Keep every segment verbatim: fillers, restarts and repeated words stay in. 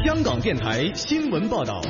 香港电台新闻报道。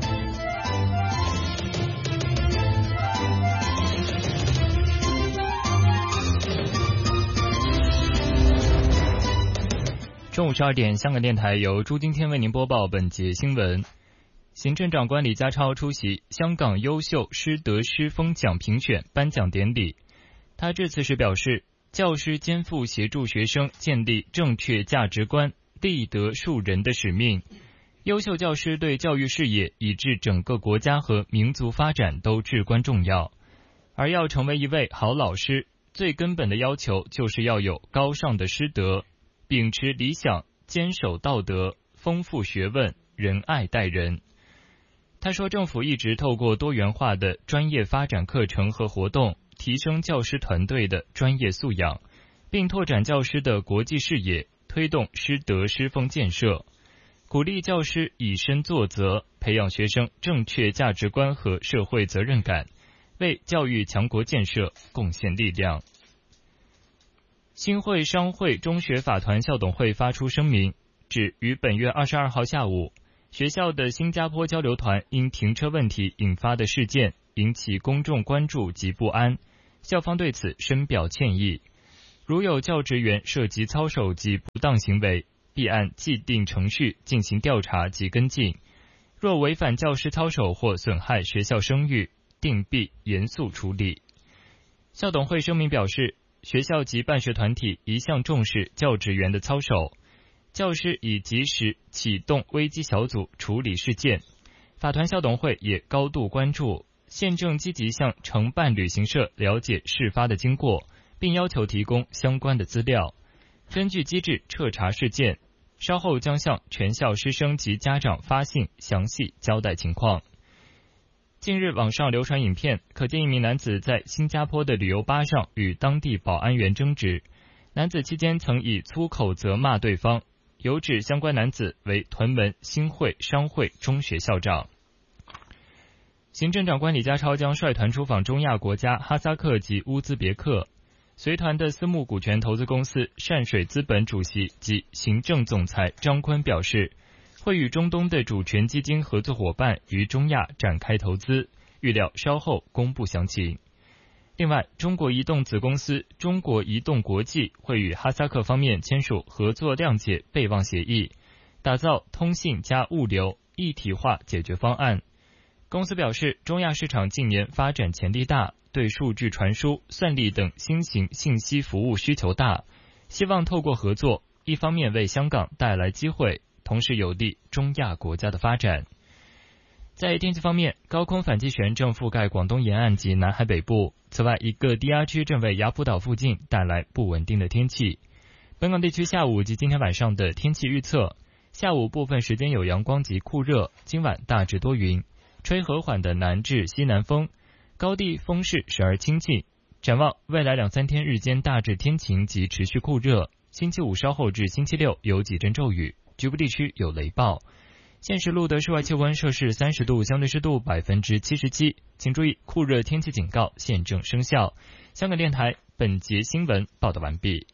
中午十二点，香港电台由朱今天为您播报本节新闻。行政长官李家超出席香港优秀师德师风奖评选颁奖典礼。他致辞时表示，教师肩负协助学生建立正确价值观、立德树人的使命。优秀教师对教育事业以至整个国家和民族发展都至关重要。而要成为一位好老师，最根本的要求就是要有高尚的师德，秉持理想，坚守道德，丰富学问，仁爱待人。他说，政府一直透过多元化的专业发展课程和活动，提升教师团队的专业素养，并拓展教师的国际视野，推动师德师风建设，鼓励教师以身作则，培养学生正确价值观和社会责任感，为教育强国建设贡献力量。新会商会中学法团校董会发出声明，指于本月二十二号下午，学校的新加坡交流团因停车问题引发的事件引起公众关注及不安，校方对此深表歉意。如有教职员涉及操守及不当行为，必按既定程序进行调查及跟进，若违反教师操守或损害学校声誉，定必严肃处理。校董会声明表示，学校及办学团体一向重视教职员的操守，教师已及时启动危机小组处理事件。法团校董会也高度关注，现正积极向承办旅行社了解事发的经过，并要求提供相关的资料，根据机制彻查事件，稍后将向全校师生及家长发信详细交代情况。近日网上流传影片，可见一名男子在新加坡的旅游巴上与当地保安员争执，男子期间曾以粗口责骂对方，有指相关男子为屯门新会商会中学校长。行政长官李家超将率团出访中亚国家哈萨克及乌兹别克，随团的私募股权投资公司善水资本主席及行政总裁张坤表示，会与中东的主权基金合作伙伴于中亚展开投资，预料稍后公布详情。另外，中国移动子公司中国移动国际会与哈萨克方面签署合作谅解备忘协议，打造通信加物流一体化解决方案。公司表示，中亚市场近年发展潜力大，对数据传输、算力等新型信息服务需求大，希望透过合作，一方面为香港带来机会，同时有利中亚国家的发展。在天气方面，高空反气旋正覆盖广东沿岸及南海北部，此外一个低压区正为雅浦岛附近带来不稳定的天气。本港地区下午及今天晚上的天气预测，下午部分时间有阳光及酷热，今晚大致多云，吹和缓的南至西南风，高地风势时而清劲。展望未来两三天日间大致天晴及持续酷热，星期五稍后至星期六有几阵骤雨，局部地区有雷暴。现时录的室外气温摄氏三十度，相对湿度百分之七十七。请注意，酷热天气警告现正生效。香港电台本节新闻报道完毕。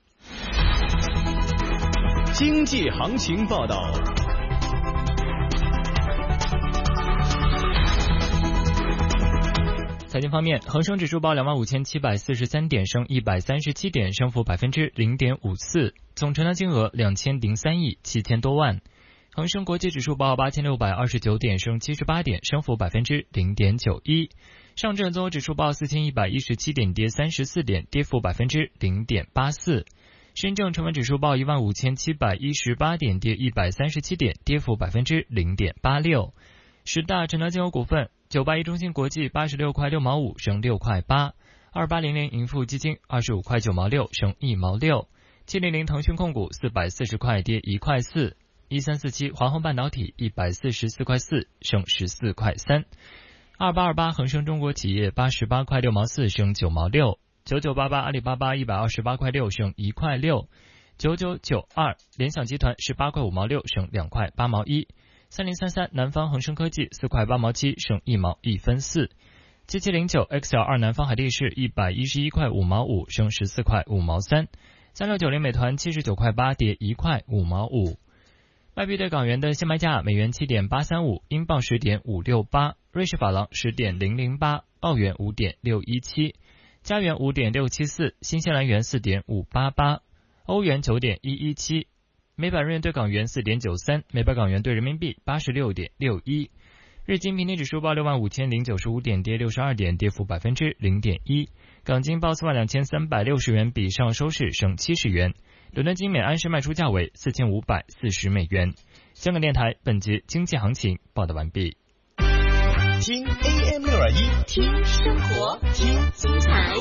经济行情报道。 财经方面，恒生指数报两万五千七百四十三点，升一百三十七点，升幅百分之零点五四，总成交金额两千零三亿七千多万。恒生国际指数报八千六百二十九点，升七十八点，升幅百分之零点九一。上证综合指数报四千一百一十七点，跌三十四点，跌幅百分之零点八四。深证成分指数报一万五千七百一十八点，跌一百三十七点，跌幅百分之零点八六。十大成交金额股份：九八一中芯国际八十六块六毛五，升六块八；二八零零盈富基金二十五块九毛六，升一毛六；七零零腾讯控股四百四十块，跌一块四；一三四七华虹半导体一百四十四块四，升十四块三；二八二八恒生中国企业八十八块六毛四，升九毛六；九九八八阿里巴巴一百二十八块六，升一块六；九九九二联想集团十八块五毛六，升两块八毛一；三零三三南方恒生科技四块八毛七，升一毛一分四；七七零九 X L 二南方海力士一百一十一块五毛五，升十四块五毛三；三六九零美团七十九块八，跌一块五毛五。 外币对港元的现卖价：美元七点八三五，英镑十点五六八，瑞士法郎十点零零八，澳元五点六一七，加元五点六七四，新西兰元四点五八八，欧元九点一一七，每百日元对港元四点九三，每百港元对人民币八十六点六一。日经平均指数报六万五千零九十五点，跌六十二点，跌幅百分之零点一。港金报四万两千三百六十元，比上收市升七十元。伦敦金每安士卖出价为四千五百四十美元。香港电台本节经济行情报道完毕。 听 A M 六二一， 听生活，听精彩，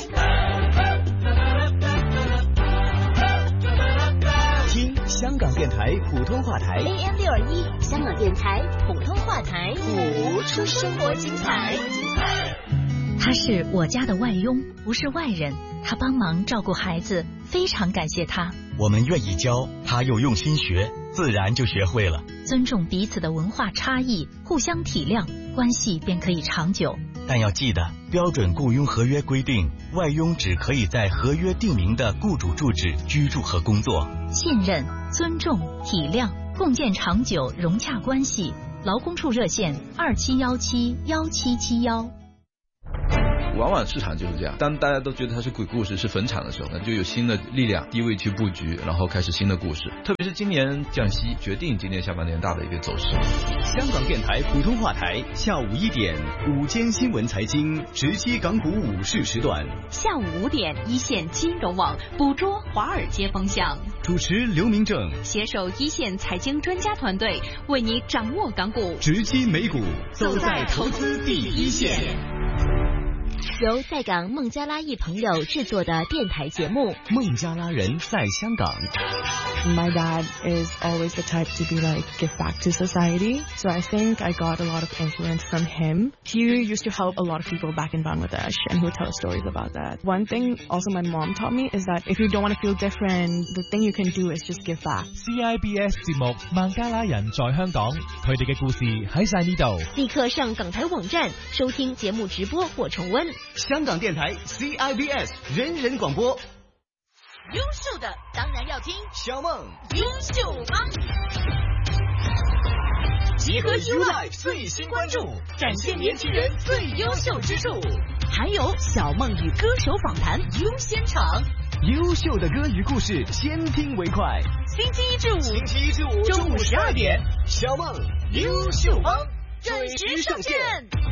听香港电台普通话台 A M 六二一，香港电台普通话台，谱出生活精彩。 他是我家的外佣，不是外人，他帮忙照顾孩子，非常感谢他。 我们愿意教，他又用心学，自然就学会了。 尊重彼此的文化差异，互相体谅，关系便可以长久。 但要记得，标准雇佣合约规定，外佣只可以在合约定明的雇主住址居住和工作。 信任、尊重、体谅，共建长久融洽关系。劳工处热线二七幺七幺七七幺。 往往市场就是这样，当大家都觉得它是鬼故事，是坟场的时候呢，就有新的力量低位去布局，然后开始新的故事。特别是今年降息，决定今年下半年大的一个走势。 香港电台普通话台下午一点午间新闻财经直击港股午市时段， 下午五点一线金融网捕捉华尔街风向， 主持刘明正， 携手一线财经专家团队，为你掌握港股， 直击美股，走在投资第一线。 由在港孟加拉裔朋友制作的电台节目《 孟加拉人在香港》。 My dad is always the type to be like, give back to society. So I think I got a lot of influence from him. He used to help a lot of people back in Bangladesh, and he would tell stories about that. One thing also my mom taught me is that if you don't want to feel different, the thing you can do is just give back. C I B S 節目《孟加拉人在香港》，佢哋嘅故事喺晒呢度。 立刻上港台網站收聽節目直播或重溫。 香港電台 C I B S 人人廣播。 優秀的當然要聽小夢優秀幫， 集合 U Life 最新關注，展現年輕人最優秀之處， 還有小夢與歌手訪談優先場， 優秀的歌與故事先聽為快。 星期一至五， 星期一至五中午十二點，小夢優秀幫準時上線。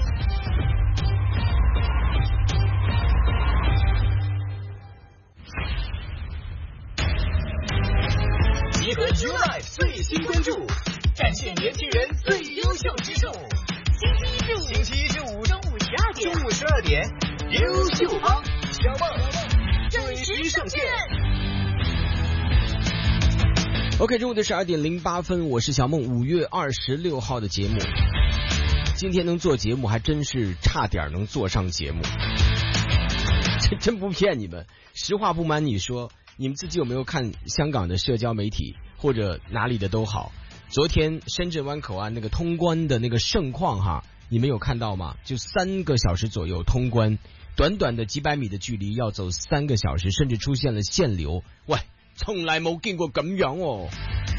集合 U Life 最新關注，展現年輕人最優秀之處。 星期一至五， 星期一至五中午十二點， 中午十二點，優秀幫小夢準時上線。 OK， 中午的十二點零八分，我是小夢。五月二十六號的節目，今天能做節目，還真是差點能做上節目。這真不騙你們，實話不瞞你說。你們自己有沒有看香港的社交媒體或者哪裡的都好？昨天深圳灣口岸那個通關的那個盛況哈，你們有看到嗎？就三個小時左右通關，短短的幾百米的距離要走三個小時，甚至出現了限流。喂，從來冇見過咁樣哦。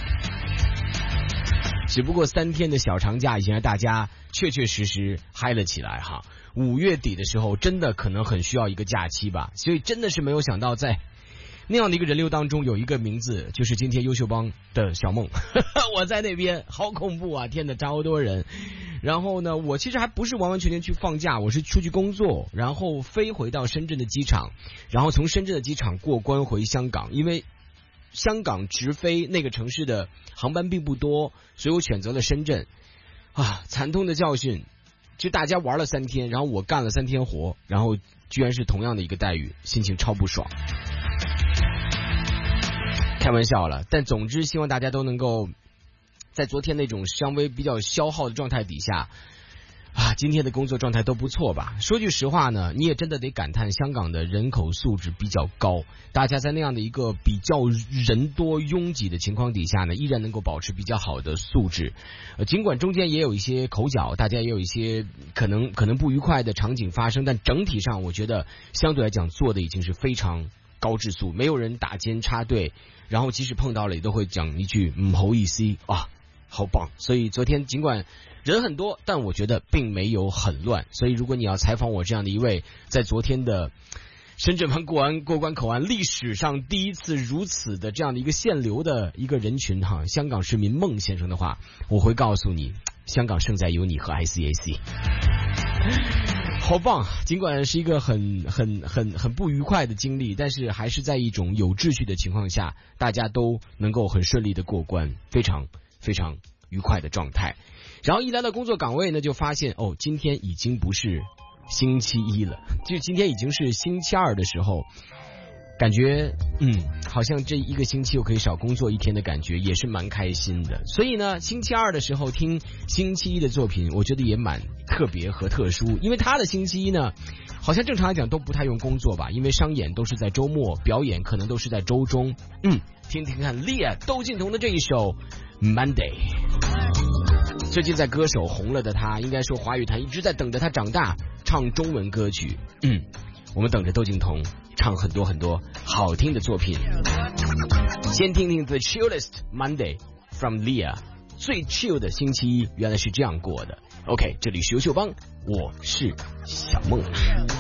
只不過三天的小長假已經讓大家確確實實嗨了起來哈。五月底的時候真的可能很需要一個假期吧，所以真的是沒有想到在那樣的一個人流當中有一個名字，就是今天優秀幫的小夢。我在那邊好恐怖啊，天哪，超多人。然後呢，我其實還不是完完全全去放假，我是出去工作，然後飛回到深圳的機場，然後從深圳的機場過關回香港。因為香港直飛那個城市的航班並不多，所以我選擇了深圳。啊，慘痛的教訓，就大家玩了三天，然後我幹了三天活，然後居然是同樣的一個待遇，心情超不爽。開玩笑了，但總之希望大家都能夠在昨天那種稍微比較消耗的狀態底下啊，今天的工作狀態都不錯吧。說句實話呢，你也真的得感嘆香港的人口素質比較高，大家在那樣的一個比較人多擁擠的情況底下呢，依然能夠保持比較好的素質。呃，儘管中間也有一些口角，大家也有一些可能可能不愉快的場景發生，但整體上我覺得相對來講做的已經是非常高質素，沒有人打尖插隊，然後即使碰到了也都會講一句唔好意思啊， 好棒！所以昨天尽管人很多，但我觉得并没有很乱。所以如果你要采访我这样的一位在昨天的深圳湾过安过关口岸历史上第一次如此的这样的一个限流的一个人群哈，香港市民孟先生的话，我会告诉你，香港胜在有你和 I C A C。好棒！尽管是一个很很很很不愉快的经历，但是还是在一种有秩序的情况下，大家都能够很顺利的过关，非常非常愉快的状态。然后一来到工作岗位呢，就发现哦，今天已经不是星期一了，就今天已经是星期二的时候，感觉嗯，好像这一个星期又可以少工作一天的感觉，也是蛮开心的。所以呢，星期二的时候听星期一的作品，我觉得也蛮特别和特殊，因为他的星期一呢，好像正常来讲都不太用工作吧，因为商演都是在周末，表演可能都是在周中。嗯，听听看 Lia 窦靖童的这一首 Monday。最近在歌手红了的他，应该说华语坛一直在等着他长大，唱中文歌曲。嗯，我们等着窦靖童唱很多很多好听的作品。先听听 The Chillest Monday from Lia， 最 chill 的星期一原来是这样过的。OK， 这里是优秀帮，我是小梦。